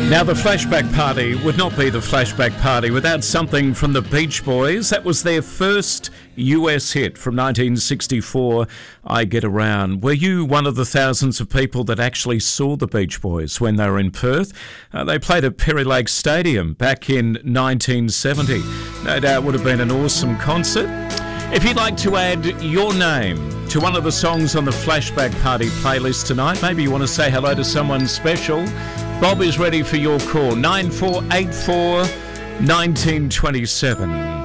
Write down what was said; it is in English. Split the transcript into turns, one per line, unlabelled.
Now, the Flashback Party would not be the Flashback Party without something from the Beach Boys. That was their first US hit from 1964, I Get Around. Were you one of the thousands of people that actually saw the Beach Boys when they were in Perth? They played at Perry Lake Stadium back in 1970. No doubt would have been an awesome concert. If you'd like to add your name to one of the songs on the Flashback Party playlist tonight, maybe you want to say hello to someone special, Bob is ready for your call. 9484 1927.